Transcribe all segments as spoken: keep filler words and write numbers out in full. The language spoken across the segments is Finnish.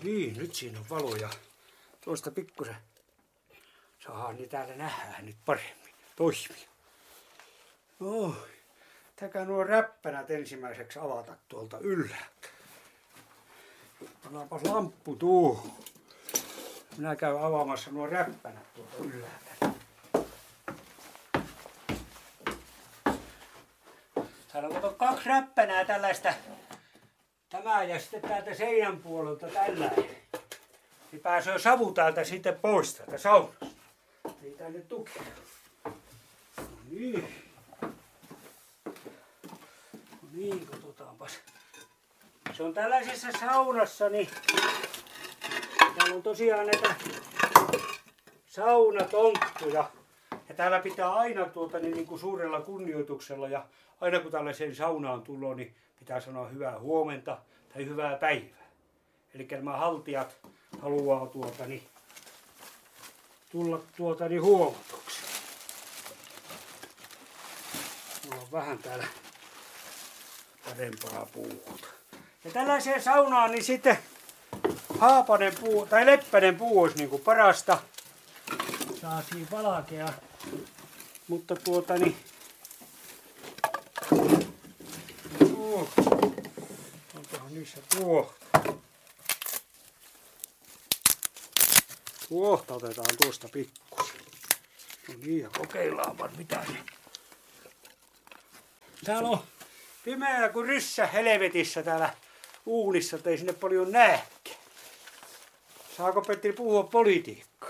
niin, nyt siinä on valoja. Tuosta pikkusen saadaan niin täällä nähdään nyt paremmin. Toimii. Oh, täkä nuo räppänät ensimmäiseksi avata tuolta ylhäältä. Pannaanpas lamppu tuohon. Minä käyn avaamassa nuo räppänät tuolta ylhäältä. Täällä on kaksi räppänää tällaista. Tämä ja sitten täältä seinän puolelta tällainen. Niin pääsee savu täältä sitten pois täältä saunasta. Ei tänne tukea. No niin. No niin, katsotaanpas. Se on tällaisessa saunassa, niin täällä on tosiaan näitä saunatonttuja. Ja täällä pitää aina tuota, niin, niin kuin suurella kunnioituksella ja aina kun tällaiseen saunaan tulee, niin pitää sanoa hyvää huomenta tai hyvää päivää. Eli nämä haltijat haluaa tuota, niin, tulla tuota, niin, huomatuksi. Mulla on vähän täällä parempaa puuta. Ja tällaiseen saunaan niin sitten haapanen puu tai leppänen puu olisi niin kuin parasta. Saa siinä valkea. Mutta tuota niin. Oh, onkohan niissä tuohta? Tuohta otetaan tuosta pikkuisen. No niin, ja kokeillaanpa mitä se. Täällä on pimeää kuin ryssä helvetissä täällä uunissa, että ei sinne paljon näekään. Saako Petteri puhua politiikkaa?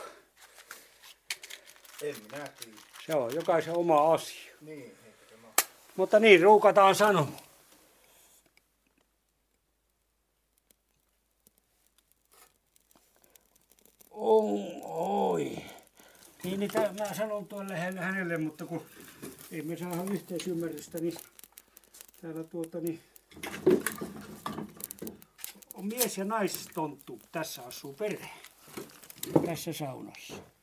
En minä tiedä. Se on jokaisen oma asia. Niin, mutta niin ruukataan sanoa. On, oi. Niin, niin tämän, mä sanon tuolle hänelle, mutta kun ei me saada yhteisymmärrystä, niin täällä tuota niin on mies ja naistonttu. Tässä asuu perhe. Tässä saunassa.